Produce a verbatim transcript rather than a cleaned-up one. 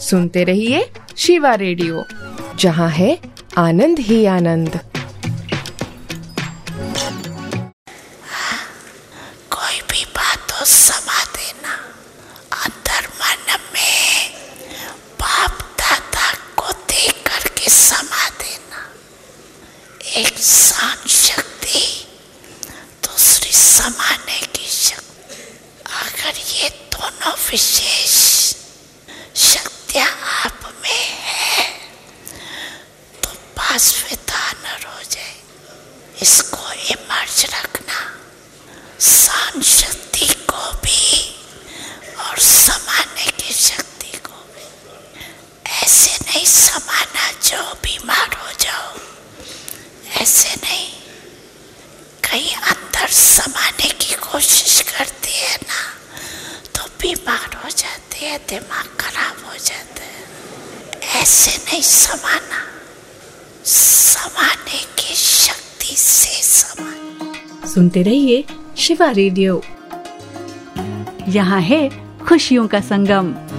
सुनते रहिए शिवा रेडियो, जहाँ है आनंद ही आनंद। कोई भी बात हो समा देना अंदर मन में, बाप दादा को देख करके समा देना। एक शांत शक्ति, दूसरी समाने की शक्ति। अगर ये दोनों विशेष शक्तियां आप में है तो पासविता न हो जाए। इसको इमर्ज रखना, शांत शक्ति को भी और समाने की शक्ति को भी। ऐसे नहीं समाना जो बीमार हो जाओ, ऐसे नहीं। कहीं अंदर समाने की कोशिश करती है ना तो बीमार हो जाते हैं, दिमाग खराब हो जाता है। ऐसे नहीं समाना, समाने की शक्ति से समाना। सुनते रहिए शिवा रेडियो, यहाँ है खुशियों का संगम।